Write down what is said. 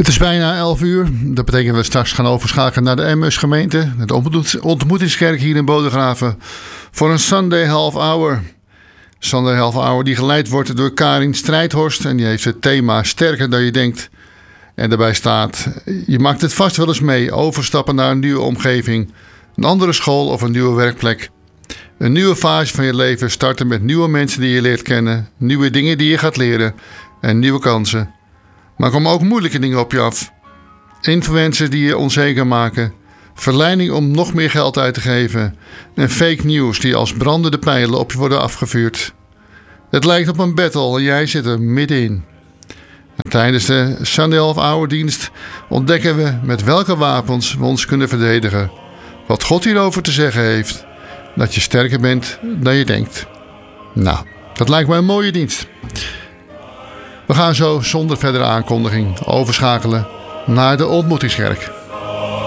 Het is bijna 11 uur. Dat betekent dat we straks gaan overschakelen naar de MS gemeente. De ontmoetingskerk hier in Bodegraven. Voor een Sunday Half Hour. Sunday Half Hour die geleid wordt door Karin Strijdhorst. En die heeft het thema sterker dan je denkt. En daarbij staat: je maakt het vast wel eens mee. Overstappen naar een nieuwe omgeving. Een andere school of een nieuwe werkplek. Een nieuwe fase van je leven starten met nieuwe mensen die je leert kennen. Nieuwe dingen die je gaat leren. En nieuwe kansen. Maar komen ook moeilijke dingen op je af. Influencers die je onzeker maken. Verleiding om nog meer geld uit te geven. En fake news die als brandende pijlen op je worden afgevuurd. Het lijkt op een battle en jij zit er middenin. En tijdens de Sunday Half Hour dienst ontdekken we met welke wapens we ons kunnen verdedigen. Wat God hierover te zeggen heeft. Dat je sterker bent dan je denkt. Nou, dat lijkt me een mooie dienst. We gaan zo zonder verdere aankondiging overschakelen naar de ontmoetingskerk.